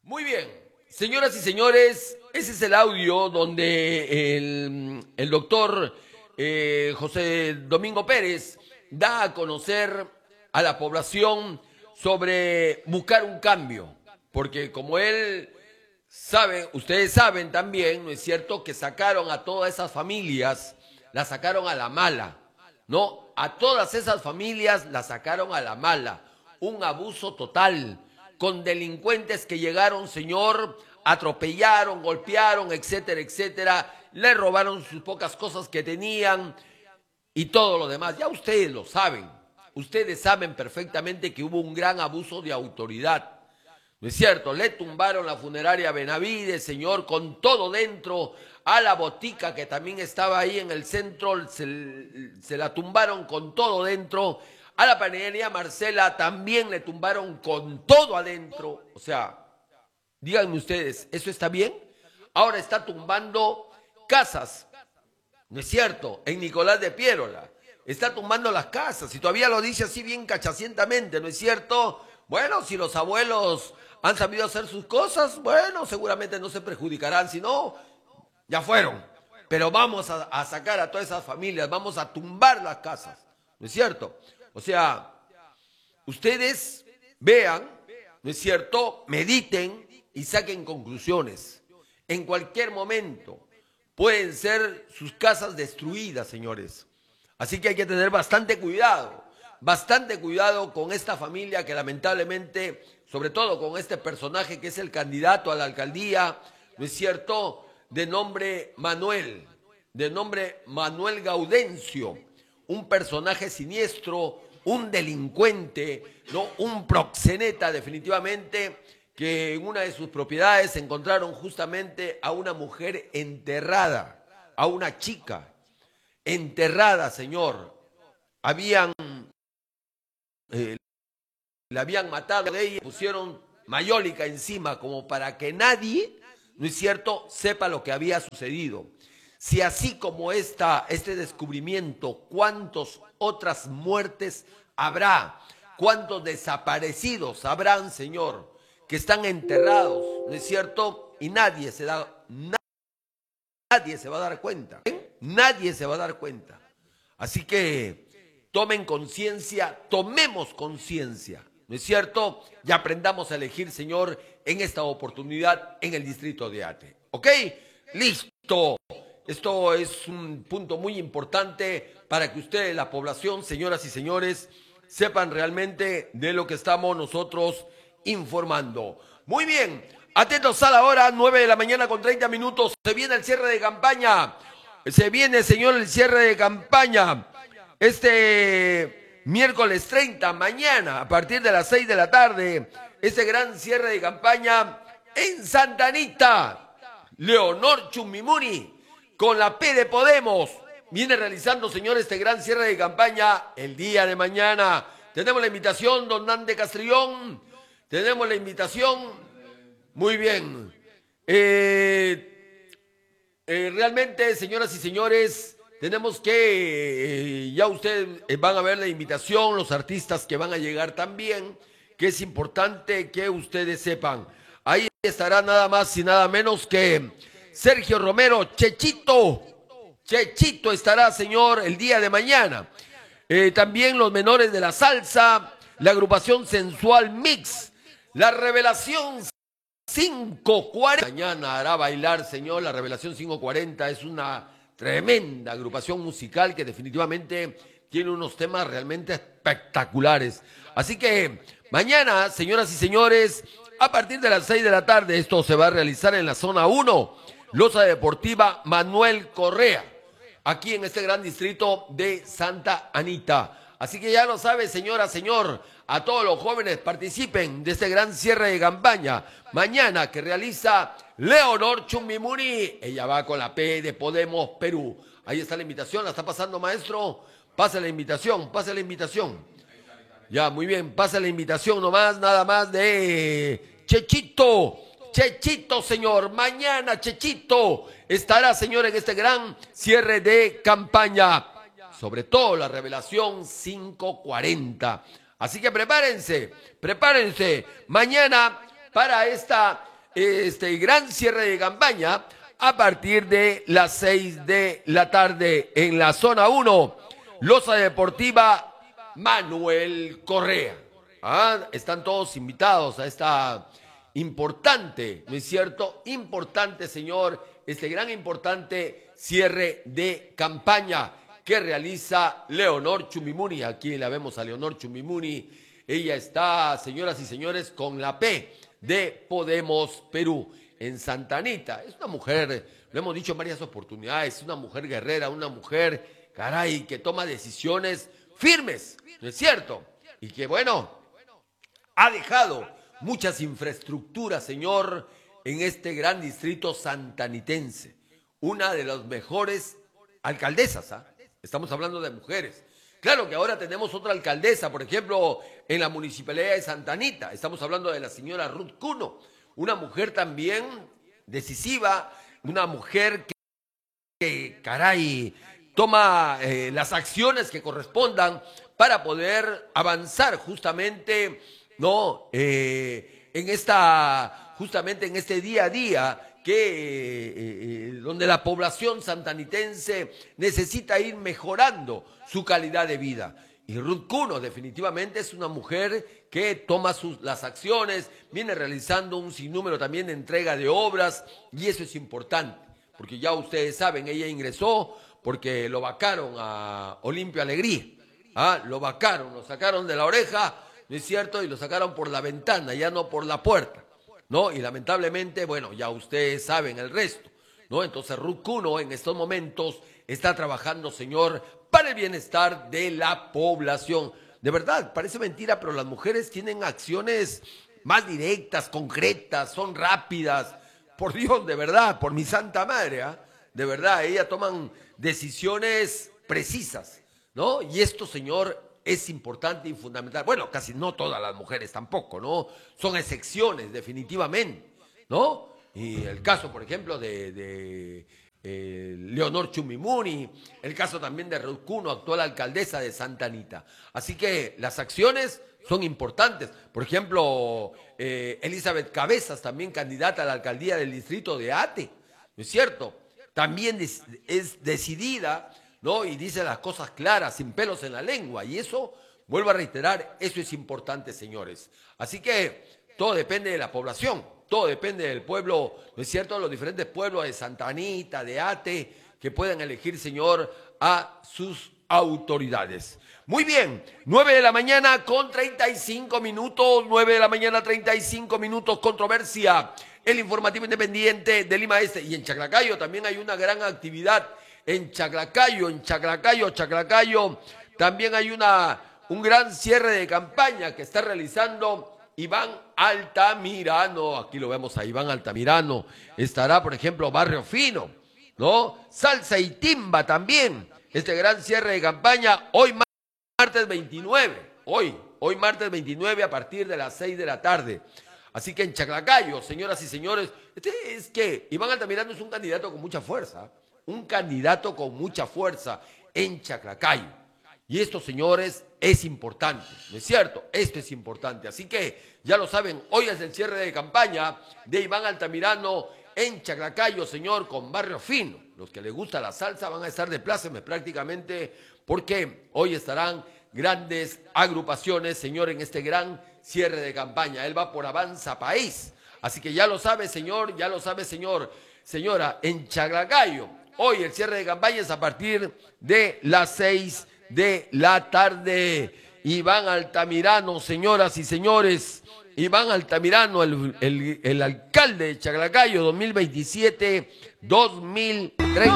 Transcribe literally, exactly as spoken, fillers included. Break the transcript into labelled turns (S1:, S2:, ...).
S1: Muy bien, señoras y señores, ese es el audio donde el, el doctor eh, José Domingo Pérez da a conocer a la población sobre buscar un cambio, porque como él sabe, ustedes saben también, ¿no es cierto?, que sacaron a todas esas familias, las sacaron a la mala, ¿no? A todas esas familias las sacaron a la mala, un abuso total, con delincuentes que llegaron, señor, atropellaron, golpearon, etcétera, etcétera, le robaron sus pocas cosas que tenían y todo lo demás. Ya ustedes lo saben, ustedes saben perfectamente que hubo un gran abuso de autoridad. ¿No es cierto? Le tumbaron la funeraria Benavides, señor, con todo dentro, a la botica que también estaba ahí en el centro, se, se la tumbaron con todo dentro, a la panadería Marcela también le tumbaron con todo adentro. O sea, díganme ustedes, ¿eso está bien? Ahora está tumbando casas, ¿no es cierto? En Nicolás de Piérola. Está tumbando las casas y todavía lo dice así bien cachacientamente, ¿no es cierto? Bueno, si los abuelos han sabido hacer sus cosas, bueno, seguramente no se perjudicarán, si no, ya fueron. Pero vamos a, a sacar a todas esas familias, vamos a tumbar las casas, ¿no es cierto? O sea, ustedes vean, ¿no es cierto? Mediten y saquen conclusiones. En cualquier momento pueden ser sus casas destruidas, señores. Así que hay que tener bastante cuidado, bastante cuidado con esta familia que lamentablemente, sobre todo con este personaje que es el candidato a la alcaldía, ¿no es cierto?, de nombre Manuel, de nombre Manuel Gaudencio, un personaje siniestro, un delincuente, ¿no?, un proxeneta definitivamente, que en una de sus propiedades encontraron justamente a una mujer enterrada, a una chica enterrada, señor. Habían, eh, la habían matado de ella, pusieron mayólica encima como para que nadie, ¿no es cierto?, sepa lo que había sucedido. Si así como esta, este descubrimiento, ¿cuántas otras muertes habrá? ¿Cuántos desaparecidos habrán, señor, que están enterrados, ¿no es cierto? Y nadie se da, nadie se va a dar cuenta. ¿eh? Nadie se va a dar cuenta. Así que tomen conciencia, tomemos conciencia, ¿no es cierto? Y aprendamos a elegir, señor, en esta oportunidad en el distrito de Ate. ¿Ok? Listo. Esto es un punto muy importante para que ustedes, la población, señoras y señores, sepan realmente de lo que estamos nosotros informando. Muy bien, atentos a la hora, nueve de la mañana con treinta minutos. Se viene el cierre de campaña. Se viene, señor, el cierre de campaña. Este miércoles treinta, mañana, a partir de las seis de la tarde, este gran cierre de campaña en Santa Anita. Leonor Chumimuni, con la P de Podemos, viene realizando, señor, este gran cierre de campaña el día de mañana. Tenemos la invitación, don Nande Castrillón. Tenemos la invitación. Muy bien. Eh, eh, realmente, señoras y señores, tenemos que, eh, ya ustedes van a ver la invitación, los artistas que van a llegar también, que es importante que ustedes sepan. Ahí estará nada más y nada menos que Sergio Romero, Chechito. Chechito estará, señor, el día de mañana. Eh, también los menores de la salsa, la agrupación Sensual Mix, la Revelación quinientos cuarenta. Mañana hará bailar, señor, la Revelación quinientos cuarenta. Es una tremenda agrupación musical que definitivamente tiene unos temas realmente espectaculares. Así que mañana, señoras y señores, a partir de las seis de la tarde, esto se va a realizar en la zona uno, Loza Deportiva Manuel Correa, aquí en este gran distrito de Santa Anita. Así que ya lo sabe, señora, señor, a todos los jóvenes participen de este gran cierre de campaña. Mañana que realiza Leonor Chumimuni, ella va con la P de Podemos Perú. Ahí está la invitación, la está pasando, maestro. Pase la invitación, pase la invitación. Ya, muy bien, pasa la invitación nomás, nada más de Chechito. Chechito, señor, mañana Chechito estará, señor, en este gran cierre de campaña. Sobre todo la Revelación quinientos cuarenta. Así que prepárense, prepárense. Mañana para esta este gran cierre de campaña a partir de las seis de la tarde en la zona uno, Loza Deportiva Manuel Correa. Ah, están todos invitados a esta importante, ¿no es cierto? Importante, señor, este gran importante cierre de campaña que realiza Leonor Chumimuni. Aquí la vemos a Leonor Chumimuni. Ella está, señoras y señores, con la P de Podemos Perú en Santa Anita. Es una mujer, lo hemos dicho en varias oportunidades, una mujer guerrera, una mujer, caray, que toma decisiones firmes, ¿no es cierto? Y que, bueno, ha dejado muchas infraestructuras, señor, en este gran distrito santanitense. Una de las mejores alcaldesas, ¿ah? Estamos hablando de mujeres. Claro que ahora tenemos otra alcaldesa, por ejemplo, en la municipalidad de Santa Anita. Estamos hablando de la señora Ruth Cuno, una mujer también decisiva, una mujer que, que caray, toma eh, las acciones que correspondan para poder avanzar justamente, ¿no? Eh, en esta, justamente en este día a día que eh, eh, donde la población santanitense necesita ir mejorando su calidad de vida. Y Ruth Cuno definitivamente es una mujer que toma sus, las acciones, viene realizando un sinnúmero también de entrega de obras, y eso es importante, porque ya ustedes saben, ella ingresó porque lo vacaron a Olimpio Alegría, ¿ah? Lo vacaron, lo sacaron de la oreja, ¿no es cierto? Y lo sacaron por la ventana, ya no por la puerta, ¿no? Y lamentablemente, bueno, ya ustedes saben el resto, ¿no? Entonces Ruth Cuno en estos momentos está trabajando, señor, para el bienestar de la población. De verdad, parece mentira, pero las mujeres tienen acciones más directas, concretas, son rápidas. Por Dios, de verdad, por mi santa madre, ¿eh? De verdad, ellas toman decisiones precisas, ¿no? Y esto, señor, es importante y fundamental. Bueno, casi no todas las mujeres tampoco, ¿no? Son excepciones, definitivamente, ¿no? Y el caso, por ejemplo, de, de eh, Leonor Chumimuni, el caso también de Ruth Cuno, actual alcaldesa de Santa Anita. Así que las acciones son importantes. Por ejemplo, eh, Elizabeth Cabezas, también candidata a la alcaldía del distrito de Ate, ¿no es cierto? También es, es decidida, ¿no? Y dice las cosas claras, sin pelos en la lengua. Y eso, vuelvo a reiterar, eso es importante, señores. Así que todo depende de la población, todo depende del pueblo, ¿no es cierto? Los diferentes pueblos de Santa Anita, de Ate, que puedan elegir, señor, a sus autoridades. Muy bien, nueve de la mañana con treinta y cinco minutos, nueve de la mañana treinta y cinco minutos, controversia, el informativo independiente de Lima Este. Y en Chaclacayo también hay una gran actividad, en Chaclacayo, en Chaclacayo, Chaclacayo, también hay una, un gran cierre de campaña que está realizando Iván Altamirano. Aquí lo vemos a Iván Altamirano. Estará, por ejemplo, Barrio Fino, ¿no? Salsa y Timba también. Este gran cierre de campaña hoy martes veintinueve, hoy, hoy martes veintinueve a partir de las seis de la tarde. Así que en Chaclacayo, señoras y señores, este es que Iván Altamirano es un candidato con mucha fuerza, un candidato con mucha fuerza en Chaclacayo. Y esto, señores, es importante, ¿no es cierto? Esto es importante. Así que, ya lo saben, hoy es el cierre de campaña de Iván Altamirano en Chaclacayo, señor, con Barrio Fino. Los que les gusta la salsa van a estar de pláceme prácticamente, porque hoy estarán grandes agrupaciones, señor, en este gran cierre de campaña. Él va por Avanza País. Así que ya lo sabe, señor, ya lo sabe, señor. Señora, en Chaclacayo, hoy el cierre de campaña es a partir de las seis de la tarde. Iván Altamirano, señoras y señores, Iván Altamirano, el, el, el alcalde de Chaclacayo dos mil veintisiete dos mil treinta.